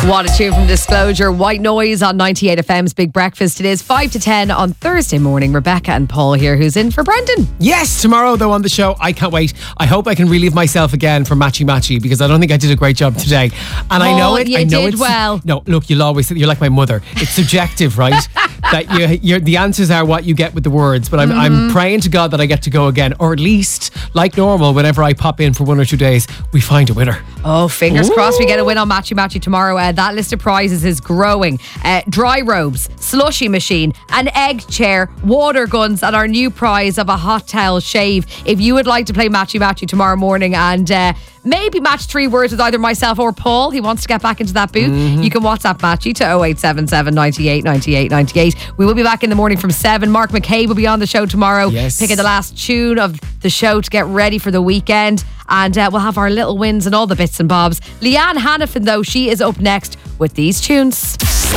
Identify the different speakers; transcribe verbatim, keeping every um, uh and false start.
Speaker 1: What a tune from Disclosure. White Noise on ninety-eight F M's Big Breakfast. It is five to ten on Thursday morning. Rebecca and Paul here, who's in for Brendan.
Speaker 2: Yes, tomorrow though on the show. I can't wait. I hope I can relieve myself again for Matchy Matchy, because I don't think I did a great job today. And I know
Speaker 1: Oh,
Speaker 2: it.
Speaker 1: you
Speaker 2: I know
Speaker 1: did
Speaker 2: it's,
Speaker 1: well.
Speaker 2: No, look, you'll always, you're like my mother. It's subjective, right? That you, you're, the answers are what you get with the words. But I'm,
Speaker 1: Mm-hmm.
Speaker 2: I'm praying to God that I get to go again, or at least, like normal, whenever I pop in for one or two days, we find a winner.
Speaker 1: Oh, fingers
Speaker 2: Ooh.
Speaker 1: crossed we get a win on Matchy Matchy tomorrow. Uh, that list of prizes is growing. Uh, dry robes, slushy machine, an egg chair, water guns, and our new prize of a hot towel shave. If you would like to play Matchy Matchy tomorrow morning and uh, maybe match three words with either myself or Paul, he wants to get back into that booth, mm-hmm. you can WhatsApp Matchy to oh eight seven seven, ninety-eight, ninety-eight, ninety-eight. We will be back in the morning from seven. Mark McCabe will be on the show tomorrow,
Speaker 2: yes.
Speaker 1: picking the last tune of the show to get ready for the weekend. And uh, we'll have our little wins and all the bits and bobs. Leanne Hannafin, though, she is up next with these tunes.